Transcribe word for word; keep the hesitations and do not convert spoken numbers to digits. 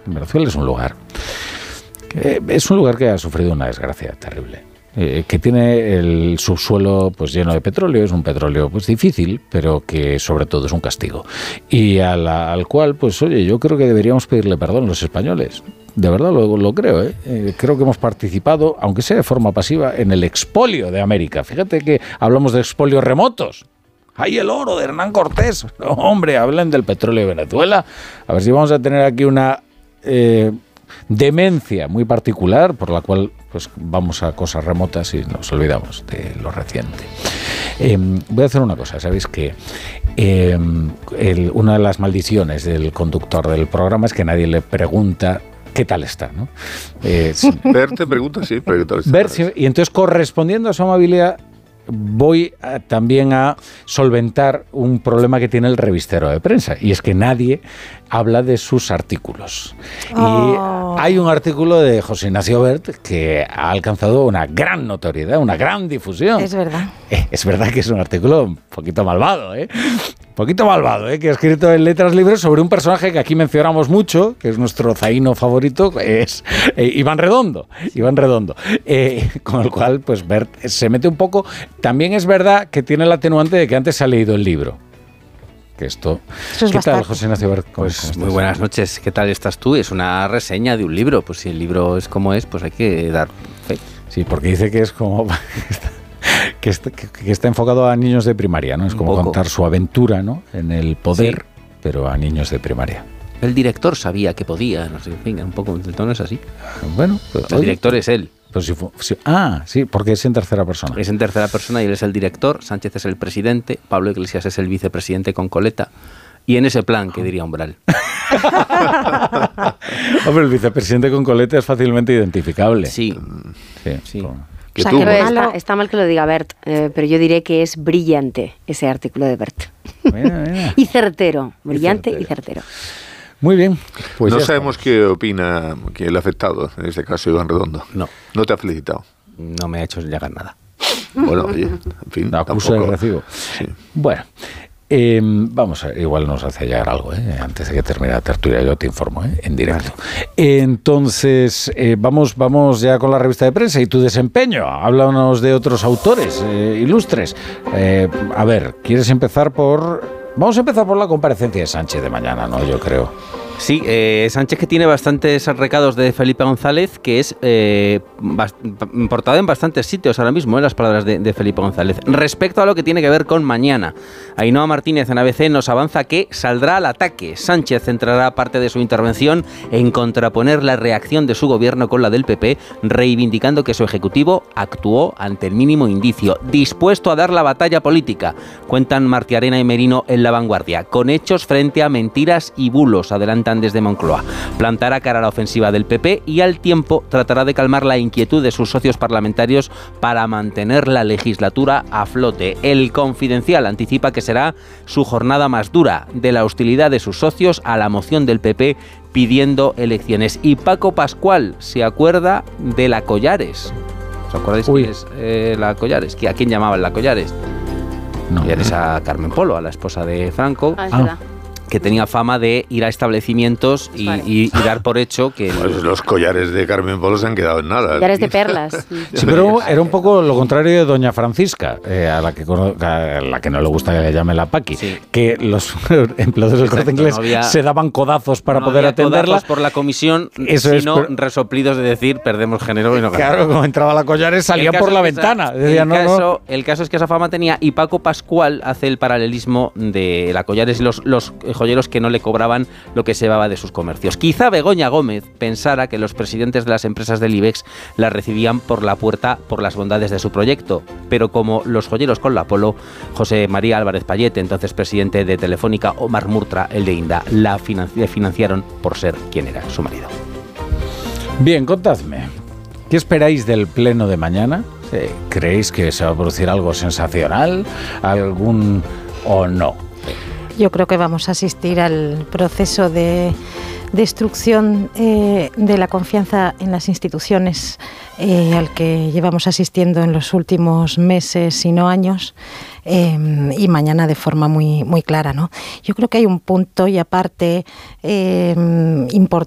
Venezuela es un lugar, eh, es un lugar que ha sufrido una desgracia terrible. Eh, que tiene el subsuelo pues lleno de petróleo, es un petróleo pues difícil, pero que sobre todo es un castigo. Y a la, al cual, pues oye, yo creo que deberíamos pedirle perdón los españoles. De verdad lo, lo creo, ¿eh? Eh, creo que hemos participado, aunque sea de forma pasiva, en el expolio de América. Fíjate que hablamos de expolios remotos. ¡Hay el oro de Hernán Cortés! No, hombre, hablen del petróleo de Venezuela. A ver si vamos a tener aquí una eh, demencia muy particular por la cual pues vamos a cosas remotas y nos olvidamos de lo reciente. Eh, voy a hacer una cosa, ¿sabéis qué? Eh, el, una de las maldiciones del conductor del programa es que nadie le pregunta ¿qué tal está? ¿No? Eh, Bert te pregunta, sí, pero ¿qué tal está? Bert, sí, y entonces, correspondiendo a su amabilidad, voy a, también a solventar un problema que tiene el revistero de prensa, y es que nadie habla de sus artículos. Oh. Y hay un artículo de José Ignacio Bert que ha alcanzado una gran notoriedad, una gran difusión. Es verdad. Eh, es verdad que es un artículo un poquito malvado, ¿eh? Un poquito malvado, ¿eh? Que ha escrito en Letras Libres sobre un personaje que aquí mencionamos mucho, que es nuestro zaino favorito, es eh, Iván Redondo. Iván Redondo. Eh, con el cual, pues, Bert se mete un poco. También es verdad que tiene el atenuante de que antes se ha leído el libro. Que esto... Eso es ¿Qué bastante. tal, José Ignacio Bert? Pues muy buenas noches. ¿Qué tal estás tú? Es una reseña de un libro. Pues si el libro es como es, pues hay que dar fe. Sí, porque dice que es como... Que está, que, que está enfocado a niños de primaria, ¿no? Es como contar su aventura, ¿no? En el poder, sí, pero a niños de primaria. El director sabía que podía, no sé, en fin, un poco, el tono es así. Bueno, pues, el oye, director es él. Pues si fue, si, ah, sí, porque es en tercera persona. Es en tercera persona y él es el director, Sánchez es el presidente, Pablo Iglesias es el vicepresidente con coleta. Y en ese plan, que diría Umbral. Hombre, el vicepresidente con coleta es fácilmente identificable. Sí, sí. sí. O sea, que está, está mal que lo diga Bert, eh, pero yo diré que es brillante ese artículo de Bert. Mira, mira. Y certero, brillante y certero. y certero. Muy bien. Pues no sabemos qué opina que el afectado, en este caso Iván Redondo. No. No te ha felicitado. No me ha hecho llegar nada. Bueno, oye, en fin. Acuso de recibo. Sí. Bueno. Eh, vamos a, igual nos hace llegar algo, ¿eh? Antes de que termine la tertulia, yo te informo, ¿eh? En directo. Vale. Entonces, eh, vamos, vamos ya con la revista de prensa y tu desempeño. Háblanos de otros autores eh, ilustres. Eh, a ver, ¿quieres empezar por...? Vamos a empezar por la comparecencia de Sánchez de mañana, ¿no? Yo creo. Sí, eh, Sánchez, que tiene bastantes recados de Felipe González, que es eh, bast- portada en bastantes sitios ahora mismo, en las palabras de, de Felipe González. Respecto a lo que tiene que ver con mañana, Ainhoa Martínez en A B C nos avanza que saldrá al ataque. Sánchez centrará parte de su intervención en contraponer la reacción de su gobierno con la del P P, reivindicando que su ejecutivo actuó ante el mínimo indicio, dispuesto a dar la batalla política. Cuentan Martiarena y Merino en La Vanguardia, con hechos frente a mentiras y bulos, adelante desde Moncloa. Plantará cara a la ofensiva del P P y al tiempo tratará de calmar la inquietud de sus socios parlamentarios para mantener la legislatura a flote. El Confidencial anticipa que será su jornada más dura, de la hostilidad de sus socios a la moción del P P pidiendo elecciones. Y Paco Pascual se acuerda de la Collares. ¿Os acordáis quién es eh, la Collares? ¿A quién llamaban la Collares? No. Collares a Carmen Polo, a la esposa de Franco. Ah, es verdad. Que tenía fama de ir a establecimientos y, vale. y, y dar por hecho que... Pues los collares de Carmen Polo se han quedado en nada. Collares de perlas. Sí, pero era un poco lo contrario de doña Francisca, eh, a, la que, a la que no le gusta que le llame la Paqui, sí. Que los empleados del Corte Inglés no había, se daban codazos para no poder había atenderla. Codazos por la comisión, Eso sino es, pero, resoplidos de decir perdemos género y no ganamos. Claro, como entraba la Collares salía por la ventana. Esa, Decía, el, no, caso, no. el caso es que esa fama tenía, y Paco Pascual hace el paralelismo de la Collares y los, los joyeros que no le cobraban lo que se llevaba de sus comercios. Quizá Begoña Gómez pensara que los presidentes de las empresas del IBEX la recibían por la puerta por las bondades de su proyecto, pero como los joyeros con la Polo, José María Álvarez Payete, entonces presidente de Telefónica, o Marc Murtra, el de Inda, la financi- financiaron por ser quien era su marido. Bien, contadme, ¿qué esperáis del pleno de mañana? ¿Creéis que se va a producir algo sensacional? ¿Algún o no? Yo creo que vamos a asistir al proceso de destrucción eh, de la confianza en las instituciones eh, al que llevamos asistiendo en los últimos meses, si no años, eh, y mañana de forma muy, muy clara, ¿no? Yo creo que hay un punto y aparte eh, importante